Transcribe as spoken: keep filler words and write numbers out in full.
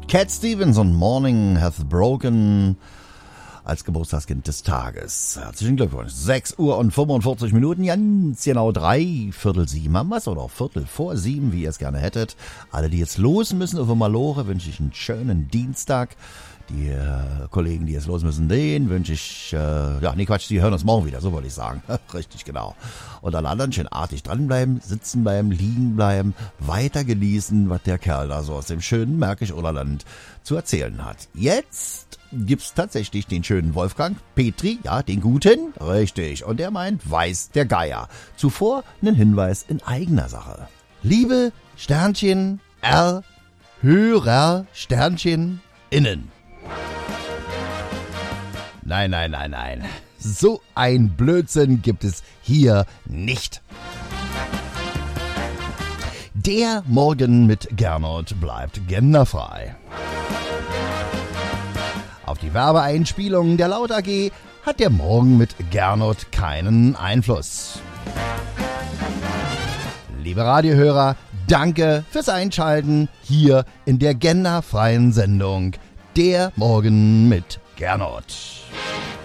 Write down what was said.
Cat Stevens und Morning Hath Broken als Geburtstagskind des Tages. Herzlichen Glückwunsch. sechs Uhr und fünfundvierzig Minuten, ganz genau drei Viertel sieben haben wir's, oder Viertel vor sieben, wie ihr es gerne hättet. Alle, die jetzt los müssen auf der Malore, wünsche ich einen schönen Dienstag. Die äh, Kollegen, die jetzt los müssen, denen wünsche ich, äh, ja, nee, Quatsch, die hören uns morgen wieder, so wollte ich sagen. Richtig, genau. Und alle anderen schön artig dranbleiben, sitzen bleiben, liegen bleiben, weiter genießen, was der Kerl da so aus dem schönen Märkisch-Oderland zu erzählen hat. Jetzt gibt's tatsächlich den schönen Wolfgang Petri, ja, den guten, richtig. Und der meint, weiß der Geier. Zuvor einen Hinweis in eigener Sache. Liebe Sternchen R, Hörer Sternchen innen. Nein, nein, nein, nein. So ein Blödsinn gibt es hier nicht. Der Morgen mit Gernot bleibt genderfrei. Auf die Werbeeinspielungen der Laut A G hat der Morgen mit Gernot keinen Einfluss. Liebe Radiohörer, danke fürs Einschalten hier in der genderfreien Sendung Der Morgen mit Gernot.